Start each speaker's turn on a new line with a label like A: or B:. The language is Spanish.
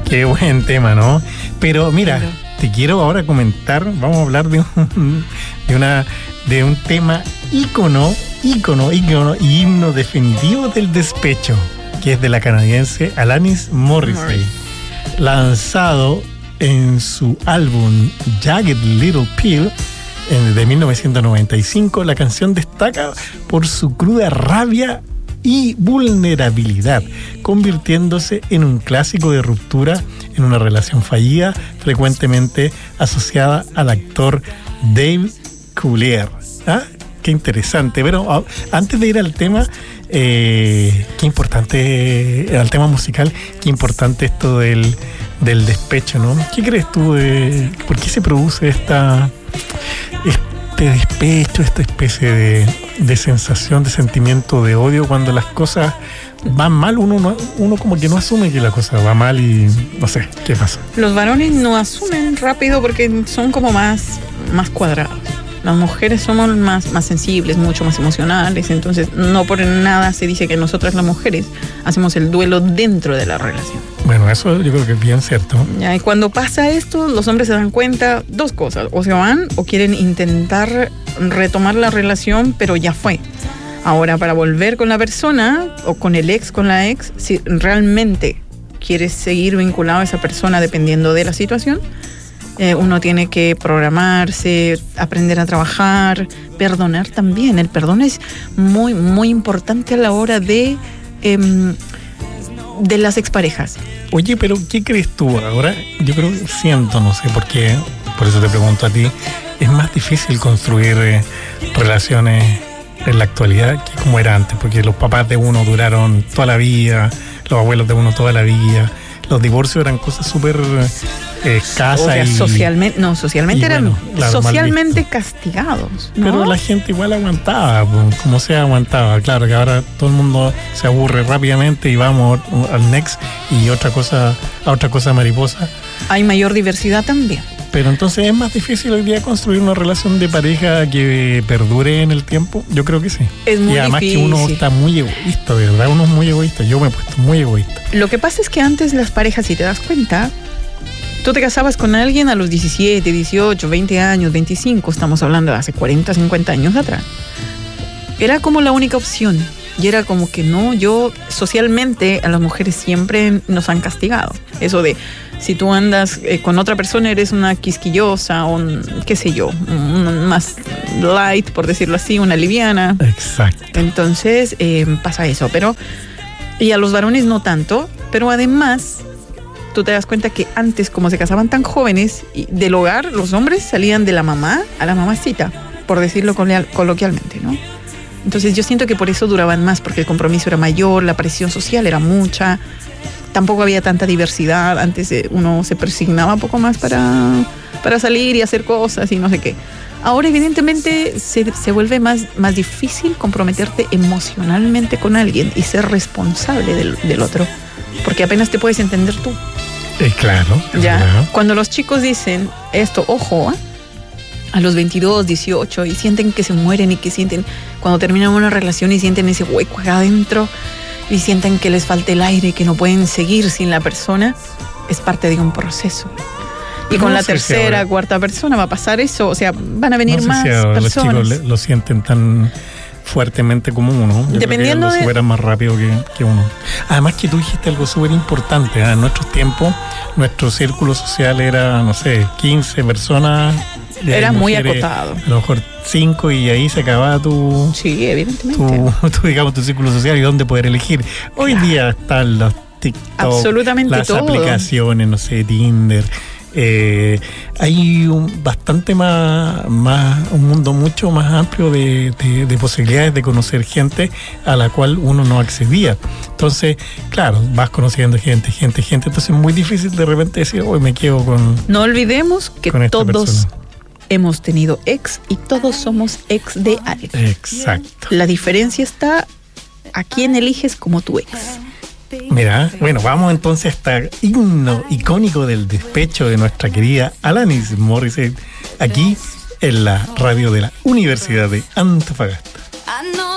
A: Qué buen tema, ¿no? Pero mira, te quiero ahora comentar, vamos a hablar de un tema ícono y himno definitivo del despecho, que es de la canadiense Alanis Morissette, lanzado en su álbum Jagged Little Pill de 1995. La canción destaca por su cruda rabia y vulnerabilidad, convirtiéndose en un clásico de ruptura en una relación fallida, frecuentemente asociada al actor Dave Coulier. ¿Ah? Qué interesante. Pero antes de ir al tema, qué importante, al tema musical, qué importante esto del despecho, ¿no? ¿Qué crees tú por qué se produce este despecho, esta especie de sensación, de sentimiento de odio cuando las cosas van mal? Uno como que no asume que la cosa va mal y no sé, ¿qué pasa?
B: Los varones no asumen rápido porque son como más cuadrados. Las mujeres somos más sensibles, mucho más emocionales, entonces no por nada se dice que nosotras las mujeres hacemos el duelo dentro de la relación.
A: Bueno, eso yo creo que es bien cierto.
B: Ya, y cuando pasa esto, los hombres se dan cuenta dos cosas: o se van o quieren intentar retomar la relación, pero ya fue. Ahora, para volver con la persona o con el ex, con la ex, si realmente quieres seguir vinculado a esa persona dependiendo de la situación, uno tiene que programarse, aprender a trabajar, perdonar también. El perdón es muy, muy importante a la hora de las exparejas.
A: Oye, pero ¿qué crees tú ahora? Yo creo que no sé por qué, por eso te pregunto a ti, es más difícil construir relaciones en la actualidad que como era antes, porque los papás de uno duraron toda la vida, los abuelos de uno toda la vida, los divorcios eran cosas súper escasas. O sea,
B: socialmente eran, bueno, claro, socialmente castigados, ¿no?
A: Pero la gente igual aguantaba, como sea aguantaba. Claro que ahora todo el mundo se aburre rápidamente y vamos al next y otra cosa mariposa.
B: Hay mayor diversidad también.
A: Pero entonces es más difícil hoy día construir una relación de pareja que perdure en el tiempo. Yo creo que sí.
B: Es muy
A: y además
B: difícil.
A: Que uno está muy egoísta, ¿verdad? Uno es muy egoísta. Yo me he puesto muy egoísta.
B: Lo que pasa es que antes las parejas, si te das cuenta, tú te casabas con alguien a los 17, 18, 20 años, 25, estamos hablando de hace 40, 50 años atrás. Era como la única opción. Y era como que no, socialmente a las mujeres siempre nos han castigado. Eso de, si tú andas con otra persona eres una quisquillosa, o qué sé yo, más light, por decirlo así, una liviana.
A: Exacto.
B: Entonces pasa eso, y a los varones no tanto, pero además tú te das cuenta que antes, como se casaban tan jóvenes, del hogar los hombres salían de la mamá a la mamacita, por decirlo coloquialmente, ¿no? Entonces yo siento que por eso duraban más, porque el compromiso era mayor, la presión social era mucha, tampoco había tanta diversidad. Antes uno se persignaba un poco más para salir y hacer cosas y no sé qué. Ahora evidentemente se vuelve más difícil comprometerte emocionalmente con alguien y ser responsable del otro, porque apenas te puedes entender tú.
A: Claro.
B: Ya.
A: Claro.
B: Cuando los chicos dicen esto, ojo, a los 22, 18, y sienten que se mueren y que sienten, cuando terminan una relación y sienten ese hueco acá adentro y sienten que les falta el aire y que no pueden seguir sin la persona, es parte de un proceso. Y con la tercera, cuarta persona va a pasar eso, o sea, van a venir más personas.
A: Los chicos lo sienten tan fuertemente como uno.
B: Dependiendo
A: lo superan más rápido que uno. Además que tú dijiste algo súper importante. En nuestros tiempos, nuestro círculo social era, no sé, 15 personas.
B: Era muy acotado.
A: A lo mejor 5 y ahí se acababa tu...
B: Sí, evidentemente.
A: Tu círculo social y dónde poder elegir. Hoy día están los TikTok,
B: absolutamente
A: las
B: todo.
A: Aplicaciones, no sé, Tinder. Hay bastante más un mundo mucho más amplio de posibilidades de conocer gente a la cual uno no accedía. Entonces, claro, vas conociendo gente. Entonces es muy difícil de repente decir, hoy me quedo con...
B: No olvidemos que todos
A: persona.
B: Hemos tenido ex y todos somos ex de alguien.
A: Exacto.
B: La diferencia está a quién eliges como tu ex.
A: Mira, bueno, vamos entonces a este himno icónico del despecho de nuestra querida Alanis Morissette, aquí en la radio de la Universidad de Antofagasta.